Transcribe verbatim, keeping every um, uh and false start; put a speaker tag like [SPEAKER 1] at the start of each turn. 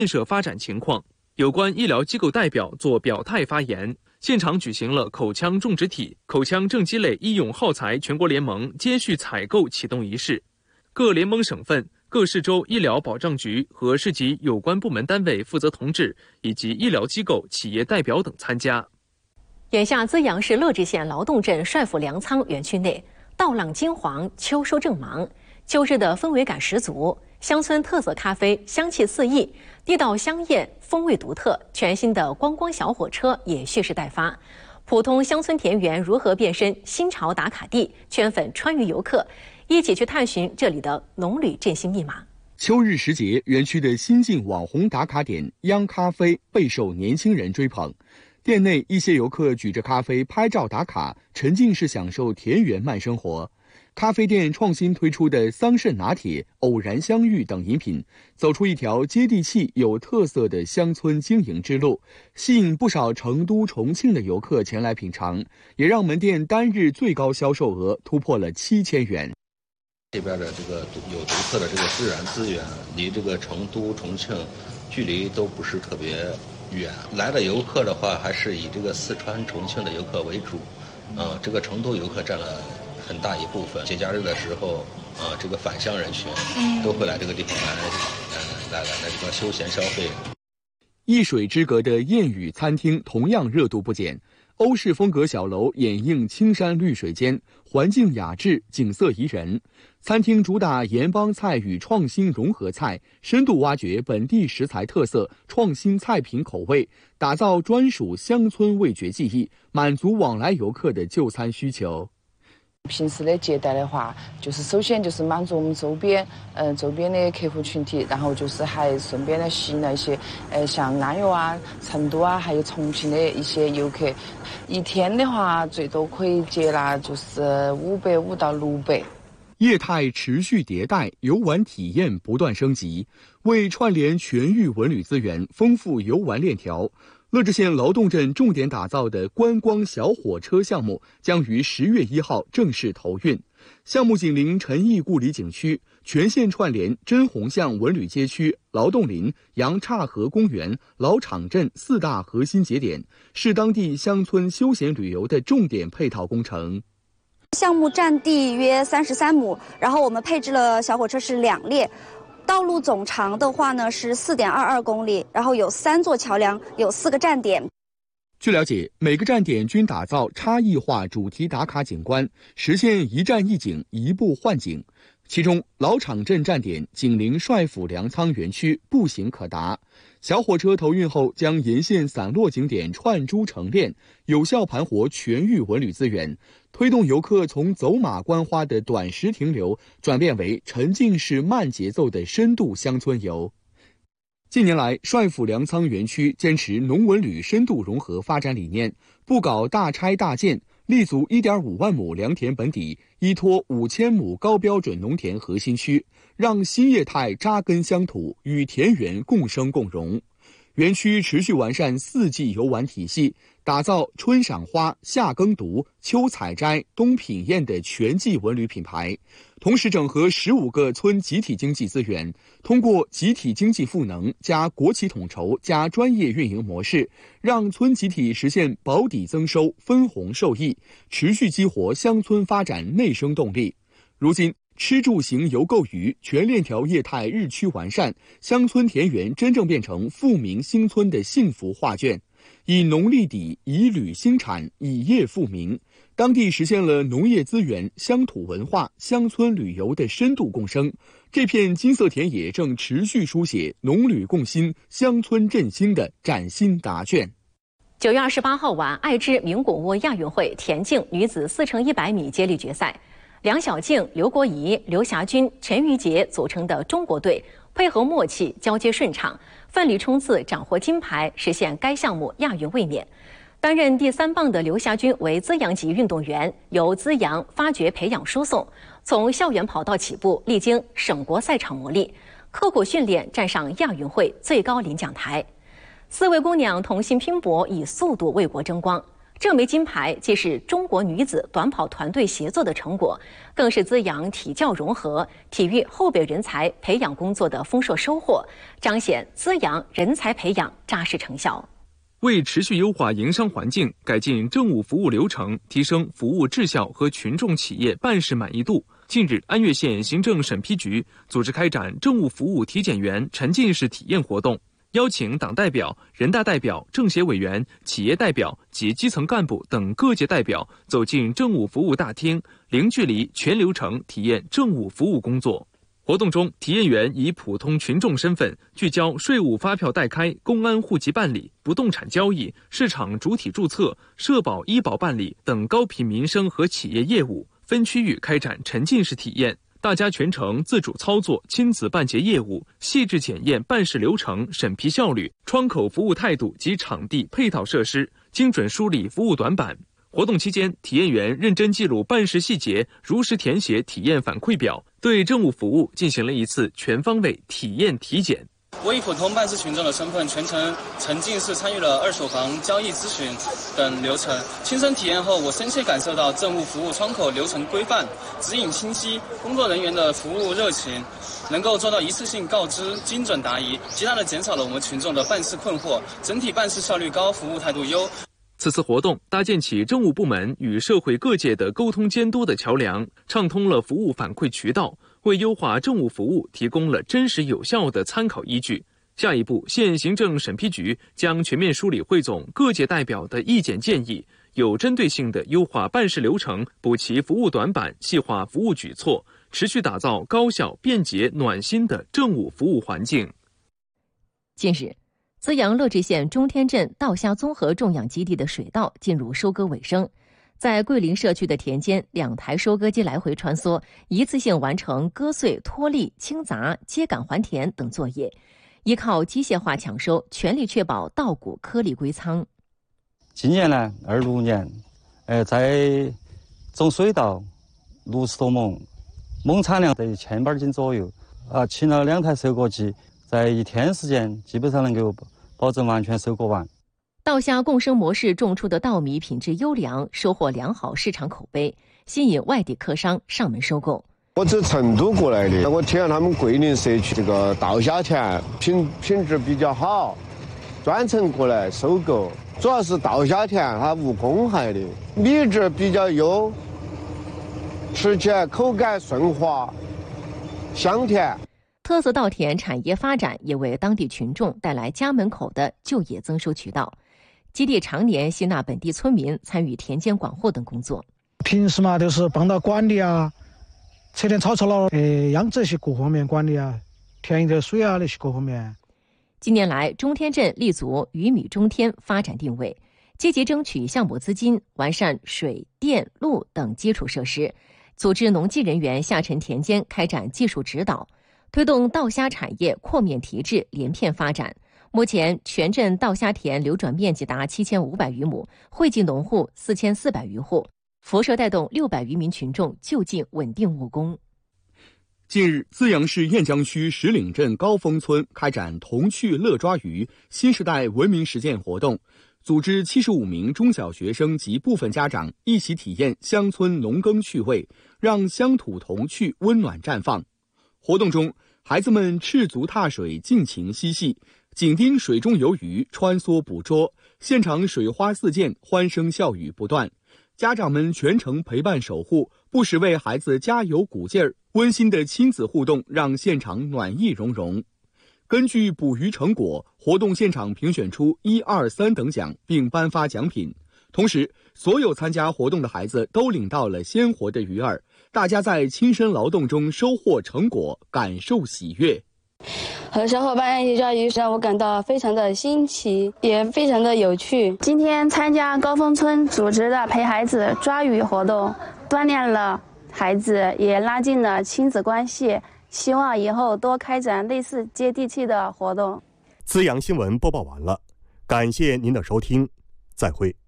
[SPEAKER 1] 建设发展情况，有关医疗机构代表作表态发言。现场举行了口腔种植体、口腔正畸类医用耗材全国联盟接续采购启动仪式，各联盟省份、各市州医疗保障局和市级有关部门单位负责同志以及医疗机构、企业代表等参加。
[SPEAKER 2] 眼下，资阳市乐至县劳动镇帅府粮仓园区内，稻浪金黄，秋收正忙，秋日的氛围感十足。乡村特色咖啡香气四溢，地道香艳，风味独特。全新的观光小火车也蓄势待发。普通乡村田园如何变身新潮打卡地，圈粉川渝游客，一起去探寻这里的农旅振兴密码。
[SPEAKER 3] 秋日时节，园区的新晋网红打卡点央咖啡备受年轻人追捧。店内一些游客举着咖啡拍照打卡，沉浸式享受田园慢生活。咖啡店创新推出的桑葚拿铁、偶然相遇等饮品，走出一条接地气、有特色的乡村经营之路，吸引不少成都、重庆的游客前来品尝，也让门店单日最高销售额突破了七千元。
[SPEAKER 4] 这边的这个有独特的这个自然资源，离这个成都、重庆距离都不是特别远。来的游客的话，还是以这个四川、重庆的游客为主，呃，这个成都游客占了很大一部分。节假日的时候，啊、呃，这个返乡人群都会来这个地方来，呃，来来来这个休闲消费。
[SPEAKER 3] 一水之隔的燕语餐厅同样热度不减，欧式风格小楼掩映青山绿水间，环境雅致，景色宜人。餐厅主打盐帮菜与创新融合菜，深度挖掘本地食材特色，创新菜品口味，打造专属乡村味觉记忆，满足往来游客的就餐需求。
[SPEAKER 5] 平时的接待的话，就是首先就是满足我们周边，嗯、呃，周边的客户群体，然后就是还顺便的吸引了一些，呃，像安岳啊、成都啊，还有重庆的一些游客。一天的话，最多可以接纳就是五百五到六百。
[SPEAKER 3] 业态持续迭代，游玩体验不断升级，为串联全域文旅资源，丰富游玩链条。乐至县劳动镇重点打造的观光小火车项目将于十月一号正式投运。项目紧邻陈毅故里景区，全线串联真洪巷文旅街区、劳动林、杨岔河公园、老场镇四大核心节点，是当地乡村休闲旅游的重点配套工程。
[SPEAKER 6] 项目占地约三十三亩，然后我们配置了小火车是两列。道路总长的话呢是四点二二公里，然后有三座桥梁，有四个站点。
[SPEAKER 3] 据了解，每个站点均打造差异化主题打卡景观，实现一站一景、一步换景。其中，老场镇站点紧邻帅府粮仓园区，步行可达。小火车投运后，将沿线散落景点串珠成链，有效盘活全域文旅资源，推动游客从走马观花的短时停留，转变为沉浸式慢节奏的深度乡村游。近年来，帅府粮仓园区坚持农文旅深度融合发展理念，不搞大拆大建，立足 一点五万亩良田本底，依托五千亩高标准农田核心区，让新业态扎根乡土，与田园共生共荣。园区持续完善四季游玩体系，打造春赏花、夏耕读、秋采摘、冬品宴的全季文旅品牌，同时整合十五个村集体经济资源，通过集体经济赋能加国企统筹加专业运营模式，让村集体实现保底增收、分红受益，持续激活乡村发展内生动力。如今，吃住行游购娱全链条业态日趋完善，乡村田园真正变成富民兴村的幸福画卷。以农立底，以旅兴产，以业富民，当地实现了农业资源、乡土文化、乡村旅游的深度共生。这片金色田野正持续书写农旅共兴、乡村振兴的崭新答卷。
[SPEAKER 2] 九月二十八号晚，爱知名古屋亚运会田径女子四乘一百米接力决赛，梁晓静、刘国怡、刘霞君、陈玉洁组成的中国队配合默契，交接顺畅，奋力冲刺，斩获金牌，实现该项目亚运卫冕。担任第三棒的刘霞君为资阳籍运动员，由资阳发掘、培养、输送，从校园跑道起步，历经省国赛场磨砺，刻苦训练，站上亚运会最高领奖台。四位姑娘同心拼搏，以速度为国争光。 这枚金牌既是中国女子短跑团队协作的成果，更是滋养体教融合、体育后备人才培养工作的丰硕收获，彰显滋养人才培养扎实成效。
[SPEAKER 1] 为持续优化营商环境、改进政务服务流程、提升服务质效和群众企业办事满意度，近日，安岳县行政审批局组织开展政务服务体检员沉浸式体验活动，邀请党代表、人大代表、政协委员、企业代表及基层干部等各界代表走进政务服务大厅，零距离、全流程体验政务服务工作。活动中，体验员以普通群众身份，聚焦税务发票代开、公安户籍办理、不动产交易、市场主体注册、社保医保办理等高频民生和企业业务，分区域开展沉浸式体验。大家全程自主操作、亲子办结业务，细致检验办事流程、审批效率、窗口服务态度及场地配套设施，精准梳理服务短板。活动期间，体验员认真记录办事细节，如实填写体验反馈表，对政务服务进行了一次全方位体验体检。
[SPEAKER 7] 我以普通办事群众的身份，全程沉浸式参与了二手房交易咨询等流程，亲身体验后，我深切感受到政务服务窗口流程规范、指引清晰，工作人员的服务热情，能够做到一次性告知、精准答疑，极大地减少了我们群众的办事困惑，整体办事效率高，服务态度优。
[SPEAKER 1] 此次活动搭建起政务部门与社会各界的沟通监督的桥梁，畅通了服务反馈渠道，为优化政务服务提供了真实有效的参考依据。下一步，县行政审批局将全面梳理汇总各界代表的意见建议，有针对性地优化办事流程，补齐服务短板，细化服务举措，持续打造高效、便捷、暖心的政务服务环境。
[SPEAKER 2] 近日，资阳乐至县中天镇稻虾综合种养基地的水稻进入收割尾声，在桂林社区的田间，两台收割机来回穿梭，一次性完成割碎、脱粒、清杂、秸秆还田等作业，依靠机械化抢收，全力确保稻谷颗粒归仓。
[SPEAKER 8] 今年呢，二六年，呃，在种水稻六十多亩，亩产量在一千八斤左右，啊，请了两台收割机，在一天时间基本上能够保证完全收割完。
[SPEAKER 2] 稻虾共生模式种出的稻米品质优良，收获良好市场口碑，吸引外地客商上门收购。
[SPEAKER 9] 我从成都过来的，我听了他们桂林社区这个稻虾田品品质比较好，专程过来收购。主要是稻虾田它无公害的，米质比较优，吃起来口感顺滑、香甜。
[SPEAKER 2] 特色稻田产业发展也为当地群众带来家门口的就业增收渠道。基地常年吸纳本地村民参与田间管护等工作。
[SPEAKER 10] 平时嘛，都是帮到管理啊，车田草草了，呃，养这些各方面管理啊，田里的水啊那些各方面。
[SPEAKER 2] 近年来，中天镇立足鱼米中天发展定位，积极争取项目资金，完善水电路等基础设施，组织农技人员下沉田间开展技术指导，推动稻虾产业扩面提质、连片发展。目前，全镇稻虾田流转面积达七千五百余亩，惠及农户四千四百余户，辐射带动六百余名群众就近稳定务工。
[SPEAKER 3] 近日，资阳市雁江区石岭镇高峰村开展童趣乐抓鱼新时代文明实践活动，组织七十五名中小学生及部分家长一起体验乡村农耕趣味，让乡土童趣温暖绽放。活动中，孩子们赤足踏水，尽情嬉戏，紧盯水中游鱼，穿梭捕捉，现场水花四溅，欢声笑语不断。家长们全程陪伴守护，不时为孩子加油鼓劲儿，温馨的亲子互动让现场暖意融融。根据捕鱼成果，活动现场评选出一二三等奖，并颁发奖品。同时，所有参加活动的孩子都领到了鲜活的鱼饵，大家在亲身劳动中收获成果，感受喜悦。
[SPEAKER 11] 和小伙伴一起抓鱼让我感到非常的新奇，也非常的有趣。今天参加高峰村组织的陪孩子抓鱼活动，锻炼了孩子，也拉近了亲子关系。希望以后多开展类似接地气的活动。
[SPEAKER 12] 资阳新闻播报完了，感谢您的收听，再会。